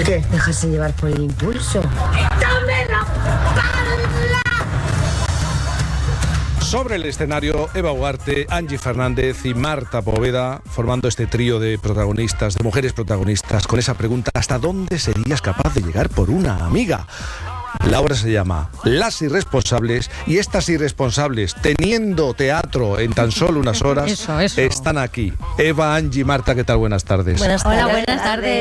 ¿Qué? Déjase llevar por el impulso. Sobre el escenario, Eva Ugarte, Angie Fernández y Marta Poveda, formando este trío de protagonistas, de mujeres protagonistas, con esa pregunta: ¿hasta dónde serías capaz de llegar por una amiga? La obra se llama Las Irresponsables, y estas irresponsables, teniendo teatro en tan solo unas horas, Eso. están aquí. Eva, Angie, Marta, ¿qué tal? Buenas tardes. Buenas tardes. Hola, buenas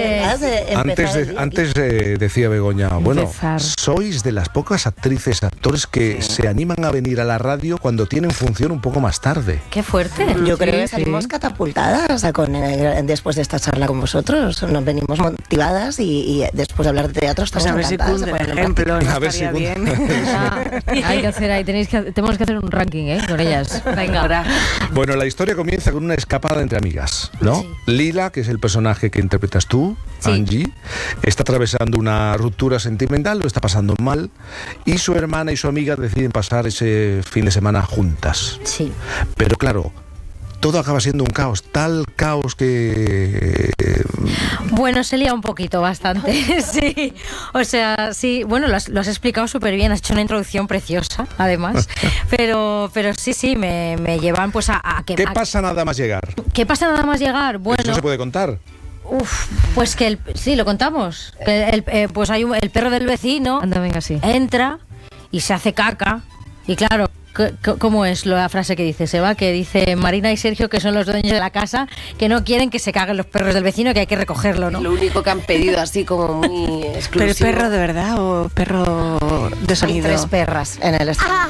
tardes. Antes decía Begoña, bueno, Empezar. sois de las pocas actrices, actores que se animan a venir a la radio cuando tienen función un poco más tarde. Qué fuerte. Yo creo que Sí, salimos sí. catapultadas después de esta charla con vosotros. Nos venimos motivadas y después de hablar de teatro estamos Pues a ver si encantadas de cunde el ponerlo en ejemplo, no A ver si estaría cunde. bien. Hay que hacer ahí, tenemos que hacer un ranking, con ellas. Venga. Bueno, la historia comienza con una escapada entre amigas, ¿no? Sí. Lila, que es el personaje que interpretas tú, Sí. Angie, está atravesando una ruptura sentimental, lo está pasando mal, y su hermana y su amiga deciden pasar ese fin de semana juntas. Sí. Pero claro, todo acaba siendo un caos, tal caos que... Bueno, se lía un poquito, bastante. Sí. O sea, sí, bueno, lo has explicado súper bien, has hecho una introducción preciosa, además. Pero sí, me llevan pues a que... ¿Qué pasa nada más llegar? ¿Qué pasa nada más llegar? Bueno... ¿Eso se puede contar? Pues que sí, lo contamos. Pues hay el perro del vecino. Anda, venga, sí. Entra y se hace caca. Y claro, ¿cómo es la frase que dice Seba? Que dice Marina y Sergio, que son los dueños de la casa, que no quieren que se caguen los perros del vecino, que hay que recogerlo, ¿no? Lo único que han pedido así como muy exclusivo. ¿Pero el perro de verdad o perro de Hay sonido? 3 perras en el escenario.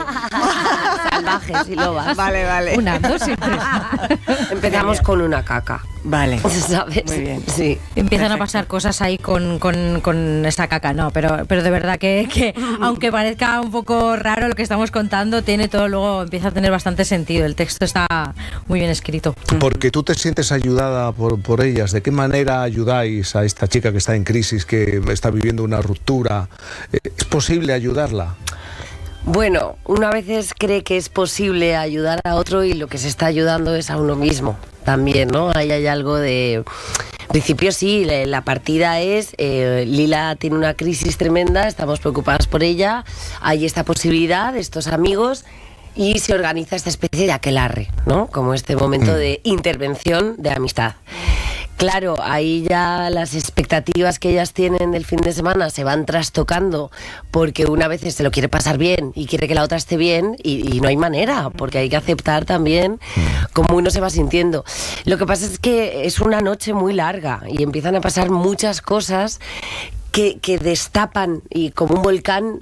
Salvajes y lobas. Vale. Una, dos y tres. Empezamos con una caca. Vale. ¿Sabes? Muy bien. Sí. Empiezan a Perfecto. pasar cosas ahí con esa caca, no, pero de verdad que aunque parezca un poco raro lo que estamos contando, tiene todo, luego empieza a tener bastante sentido. El texto está muy bien escrito. Porque tú te sientes ayudada por ellas. ¿De qué manera ayudáis a esta chica que está en crisis, que está viviendo una ruptura? ¿Es posible ayudarla? Bueno, uno a veces cree que es posible ayudar a otro y lo que se está ayudando es a uno mismo también, ¿no? Ahí hay algo de... En principio sí, la partida es Lila tiene una crisis tremenda, estamos preocupadas por ella, hay esta posibilidad de estos amigos y se organiza esta especie de aquelarre, ¿no? Como este momento de intervención de amistad. Claro, ahí ya las expectativas que ellas tienen del fin de semana se van trastocando porque una vez se lo quiere pasar bien y quiere que la otra esté bien y no hay manera, porque hay que aceptar también cómo uno se va sintiendo. Lo que pasa es que es una noche muy larga y empiezan a pasar muchas cosas que destapan y como un volcán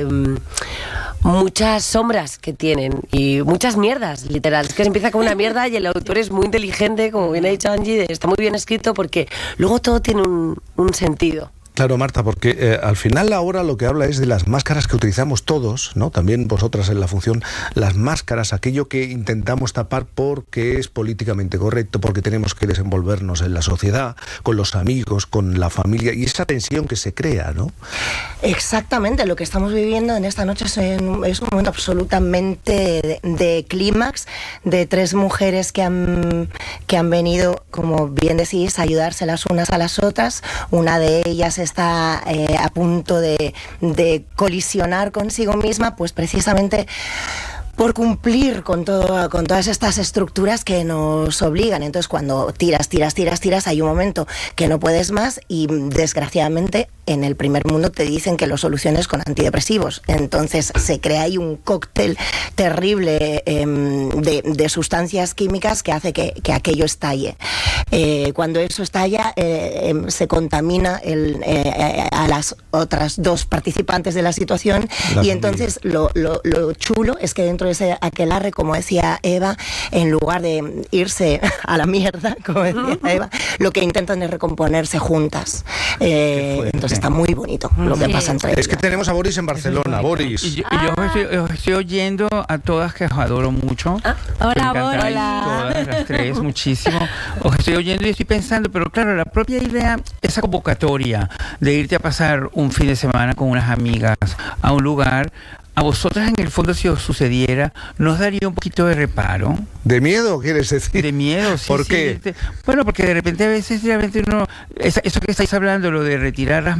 muchas sombras que tienen y muchas mierdas, literal. Es que se empieza con una mierda y el autor es muy inteligente, como bien ha dicho Angie, está muy bien escrito porque luego todo tiene un sentido. Claro, Marta, porque al final la obra lo que habla es de las máscaras que utilizamos todos, ¿no? También vosotras en la función, las máscaras, aquello que intentamos tapar porque es políticamente correcto, porque tenemos que desenvolvernos en la sociedad, con los amigos, con la familia, y esa tensión que se crea, ¿no? Exactamente, lo que estamos viviendo en esta noche es un momento absolutamente de clímax, de 3 mujeres que han venido, como bien decís, a ayudarse las unas a las otras. Una de ellas está a punto de colisionar consigo misma, pues precisamente por cumplir con todas estas estructuras que nos obligan. Entonces, cuando tiras, hay un momento que no puedes más y, desgraciadamente, en el primer mundo te dicen que lo soluciones con antidepresivos. Entonces, se crea ahí un cóctel terrible de sustancias químicas que hace que aquello estalle. Cuando eso estalla, se contamina a las otras 2 participantes de la situación y entonces lo chulo es que dentro de ese aquelarre, como decía Eva, en lugar de irse a la mierda, como decía Eva, lo que intentan es recomponerse juntas. Entonces está muy bonito lo que pasa entre ellas. Es que tenemos a Boris en Barcelona. Boris. Y yo os estoy oyendo a todas, que os adoro mucho. Hola, Me encantáis hola. todas las 3 muchísimo. Os estoy oyendo y estoy pensando, pero claro, la propia idea, esa convocatoria de irte a pasar un fin de semana con unas amigas a un lugar, a vosotras en el fondo, si os sucediera, ¿nos daría un poquito de reparo? ¿De miedo, quieres decir? De miedo, sí. ¿Por qué? Bueno, porque de repente a veces realmente uno, eso que estáis hablando, lo de retirar las